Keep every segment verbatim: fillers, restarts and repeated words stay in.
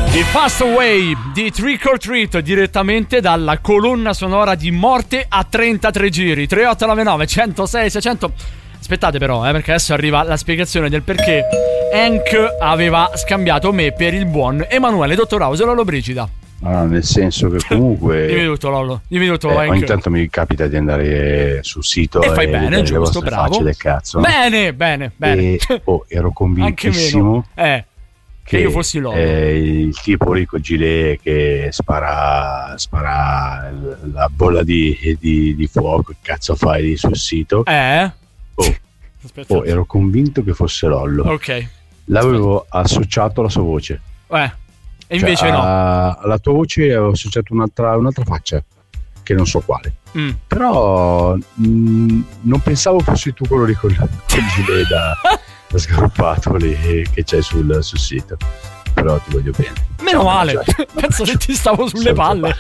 The Fast Away di Trick or Treat, direttamente dalla colonna sonora di Morte a trentatré giri. Tre otto nove nove uno zero sei sei zero zero. Aspettate però, eh, perché adesso arriva la spiegazione del perché Hank aveva scambiato me per il buon Emanuele Dottor House Lollobrigida. Ah, nel senso che comunque dimmi tutto, Lollo, dimmi tutto, eh, Hank. ogni tanto mi capita di andare sul sito e fai e bene, giusto, bravo. Del cazzo, bene, bene, bene. E, oh, ero convintissimo eh, che, che io fossi Lollo, eh, il tipo Rico Gilet che spara spara la bolla di, di, di fuoco. Che cazzo fai lì sul sito? Eh? Oh, oh, ero convinto che fosse Lollo. Ok. L'avevo associato alla sua voce. Eh. E invece cioè, no. Alla tua voce avevo associato un'altra, un'altra faccia, che non so quale. Mm. Però mh, non pensavo fossi tu quello lì con il gilet da, da sgarrupato lì che c'è sul, sul sito. Però ti voglio bene. Meno male. Penso che ti stavo sulle palle.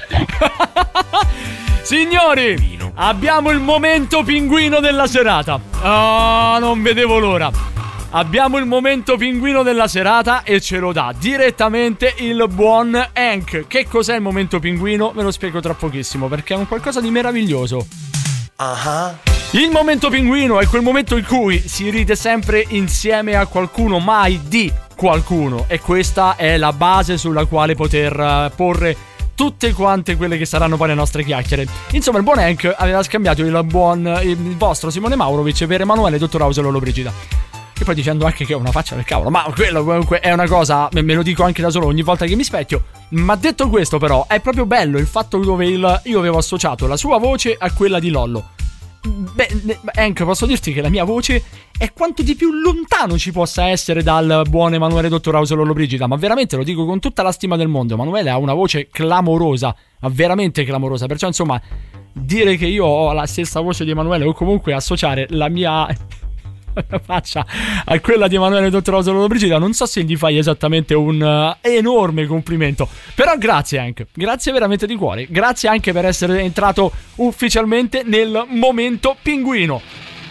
Signori, abbiamo il momento pinguino della serata. Ah, oh, non vedevo l'ora. Abbiamo il momento pinguino della serata e ce lo dà direttamente il buon Hank. Che cos'è il momento pinguino? Ve lo spiego tra pochissimo, perché è un qualcosa di meraviglioso. Uh-huh. Il momento pinguino è quel momento in cui si ride sempre insieme a qualcuno, mai di qualcuno. E questa è la base sulla quale poter porre tutte quante quelle che saranno poi le nostre chiacchiere. Insomma, il buon Hank aveva scambiato il buon il vostro Simone Maurovic per Emanuele Dottor House Lollobrigida. E poi dicendo anche che ho una faccia del cavolo. Ma quello comunque è una cosa, me lo dico anche da solo ogni volta che mi specchio. Ma detto questo però, è proprio bello il fatto dove il, io avevo associato la sua voce a quella di Lollo. Beh, Hank, posso dirti che la mia voce è quanto di più lontano ci possa essere dal buon Emanuele Dottor House Lollobrigida. Ma veramente lo dico con tutta la stima del mondo. Emanuele ha una voce clamorosa, ma veramente clamorosa. Perciò insomma, dire che io ho la stessa voce di Emanuele o comunque associare la mia faccia a quella di Emanuele Dottor House Lollobrigida, non so se gli fai esattamente un uh, enorme complimento. Però grazie Hank, grazie veramente di cuore. Grazie anche per essere entrato ufficialmente nel momento pinguino.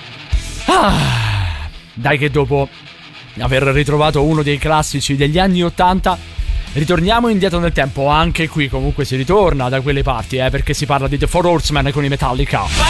Ah, dai che dopo aver ritrovato uno dei classici degli anni ottanta ritorniamo indietro nel tempo. Anche qui comunque si ritorna da quelle parti, eh, perché si parla di The Four Horsemen con i Metallica.